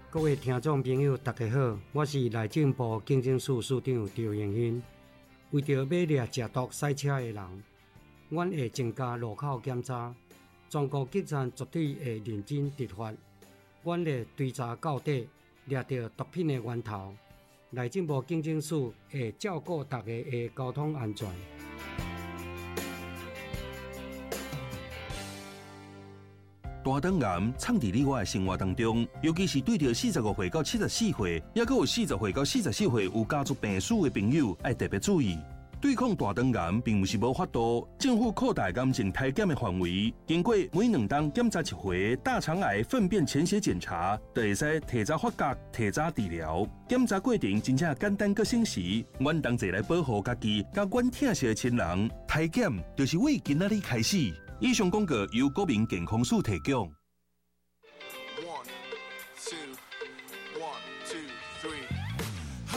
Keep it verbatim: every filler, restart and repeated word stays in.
各位听众朋友，大家好，我是内政部警政署署长赵永兴。为着要掠食毒赛车的人，阮会增加路口检查，全国警察绝对会认真执法。阮会追查到底，掠到毒品的源头。内政部警政署会照顾大家的交通安全。 大肠癌藏伫你我的生活当中，尤其是对着四十五岁到七十四岁，也佮有四十岁到四十四岁有家族病史的朋友，要特别注意。对抗大肠癌并不是无法度，政府扩大癌症体检的范围，经过每两档检查一回大肠癌粪便潜血检查，就会使提早发觉、提早治疗。检查过程真正简单佮省时，阮同齐来保护家己，甲阮疼惜的亲人。体检就是为今仔日开始。以上广告由国民健康署提供。 One, two, one, two, three.